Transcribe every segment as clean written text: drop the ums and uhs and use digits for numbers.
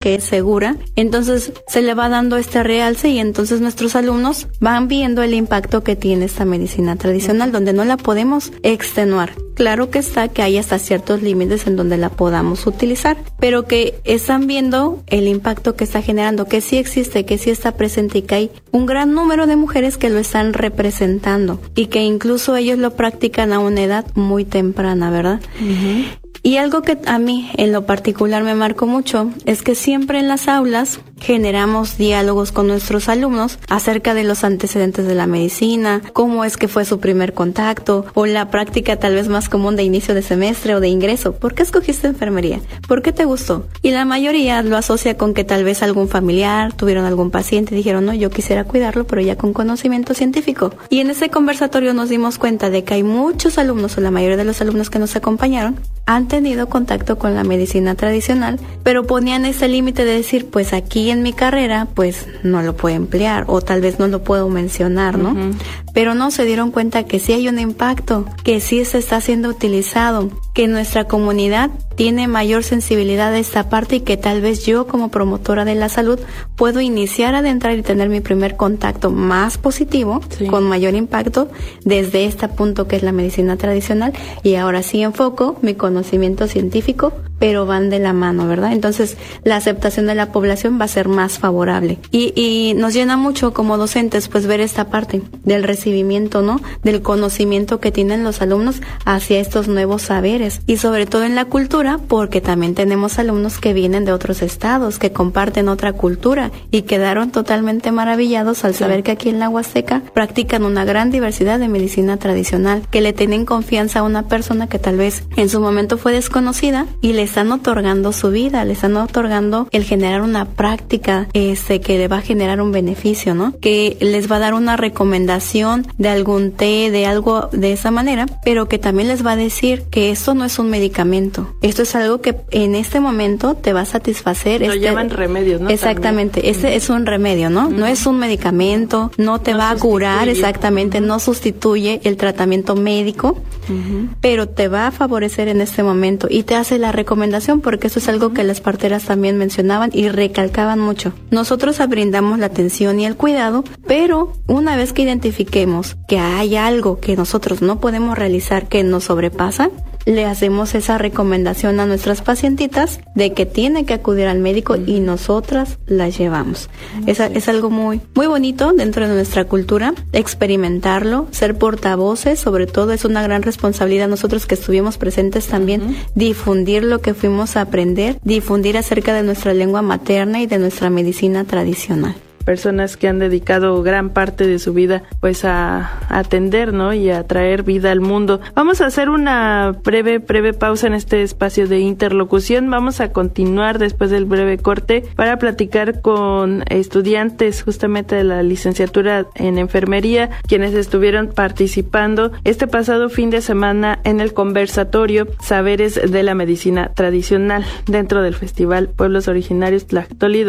que es segura, entonces se le va dando este realce y entonces nuestros alumnos van viendo el impacto que tiene esta medicina tradicional, donde no la podemos extenuar. Claro que está que hay hasta ciertos límites en donde la podamos utilizar, pero que están viendo el impacto que está generando, que sí existe, que sí está presente y que hay un gran número de mujeres que lo están representando y que incluso ellos lo practican a una edad muy temprana, ¿verdad? Uh-huh. Y algo que a mí en lo particular me marcó mucho es que siempre en las aulas generamos diálogos con nuestros alumnos acerca de los antecedentes de la medicina, cómo es que fue su primer contacto o la práctica tal vez más común de inicio de semestre o de ingreso. ¿Por qué escogiste enfermería? ¿Por qué te gustó? Y la mayoría lo asocia con que tal vez algún familiar, tuvieron algún paciente y dijeron, no, yo quisiera cuidarlo, pero ya con conocimiento científico. Y en ese conversatorio nos dimos cuenta de que hay muchos alumnos o la mayoría de los alumnos que nos acompañaron han tenido contacto con la medicina tradicional, pero ponían ese límite de decir, pues aquí en mi carrera, pues no lo puedo emplear o tal vez no lo puedo mencionar, ¿no? Uh-huh. Pero no se dieron cuenta que sí hay un impacto, que sí se está siendo utilizado, que nuestra comunidad tiene mayor sensibilidad a esta parte y que tal vez yo como promotora de la salud puedo iniciar a adentrar y tener mi primer contacto más positivo, sí, con mayor impacto desde este punto que es la medicina tradicional y ahora sí enfoco mi conocimiento científico, pero van de la mano, ¿verdad? Entonces la aceptación de la población va a ser más favorable y nos llena mucho como docentes pues ver esta parte del recibimiento, ¿no? Del conocimiento que tienen los alumnos hacia estos nuevos saberes y sobre todo en la cultura, porque también tenemos alumnos que vienen de otros estados, que comparten otra cultura y quedaron totalmente maravillados al saber que aquí en la Huasteca practican una gran diversidad de medicina tradicional, que le tienen confianza a una persona que tal vez en su momento fue desconocida y le están otorgando su vida, le están otorgando el generar una práctica que le va a generar un beneficio, ¿no? Que les va a dar una recomendación de algún té, de algo de esa manera, pero que también les va a decir que esto no es un medicamento. Esto es algo que en este momento te va a satisfacer. Lo llaman remedios, ¿no? Exactamente. También. Este es un remedio, ¿no? No es un medicamento, no te va a curar, exactamente, no sustituye el tratamiento médico, pero te va a favorecer en este momento y te hace la recomendación, porque eso es algo que las parteras también mencionaban y recalcaban mucho. Nosotros brindamos la atención y el cuidado, pero una vez que identifiquemos que hay algo que nosotros no podemos realizar, que nos sobrepasa, le hacemos esa recomendación a nuestras pacientitas de que tiene que acudir al médico y nosotras las llevamos. Es algo muy, muy bonito dentro de nuestra cultura, experimentarlo, ser portavoces, sobre todo es una gran responsabilidad nosotros que estuvimos presentes también, difundir lo que fuimos a aprender, difundir acerca de nuestra lengua materna y de nuestra medicina tradicional. Personas que han dedicado gran parte de su vida pues a atender, ¿no? Y a traer vida al mundo. Vamos a hacer una breve pausa en este espacio de interlocución. Vamos a continuar después del breve corte para platicar con estudiantes justamente de la licenciatura en enfermería, quienes estuvieron participando este pasado fin de semana en el conversatorio Saberes de la Medicina Tradicional dentro del Festival Pueblos Originarios Tlactoli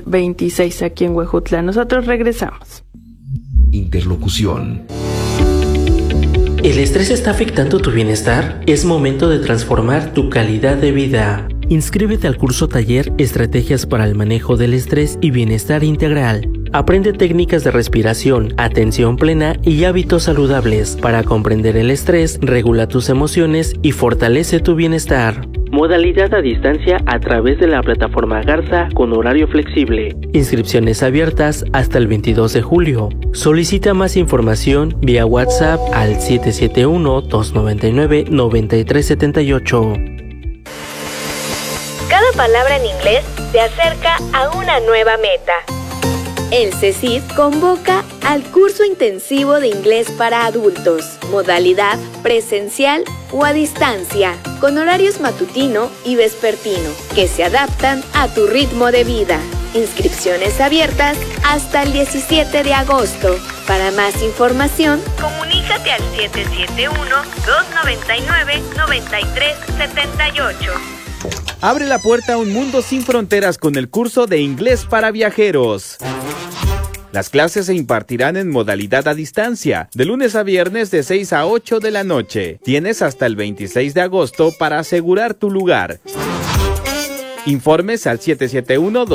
2026 aquí en Huejutla. Nosotros regresamos. Interlocución. ¿El estrés está afectando tu bienestar? Es momento de transformar tu calidad de vida. Inscríbete al curso taller Estrategias para el manejo del estrés y bienestar integral. Aprende técnicas de respiración, atención plena y hábitos saludables para comprender el estrés, regula tus emociones y fortalece tu bienestar. Modalidad a distancia a través de la plataforma Garza con horario flexible. Inscripciones abiertas hasta el 22 de julio. Solicita más información vía WhatsApp al 771-299-9378. Cada palabra en inglés te acerca a una nueva meta. El CECID convoca al curso intensivo de inglés para adultos, modalidad presencial o a distancia, con horarios matutino y vespertino, que se adaptan a tu ritmo de vida. Inscripciones abiertas hasta el 17 de agosto. Para más información, comunícate al 771-299-9378. Abre la puerta a un mundo sin fronteras con el curso de inglés para viajeros. Las clases se impartirán en modalidad a distancia, de lunes a viernes de 6 a 8 de la noche. Tienes hasta el 26 de agosto para asegurar tu lugar. Informes al 771